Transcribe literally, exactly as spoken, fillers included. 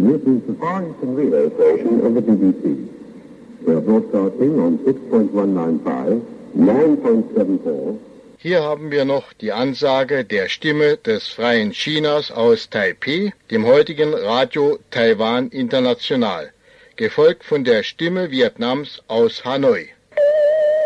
This is the Far Eastern Relay Station of the B B C. We are broadcasting on six point one nine five, nine point seven four. Hier haben wir noch die Ansage der Stimme des freien Chinas aus Taipeh, dem heutigen Radio Taiwan International, gefolgt von der Stimme Vietnams aus Hanoi.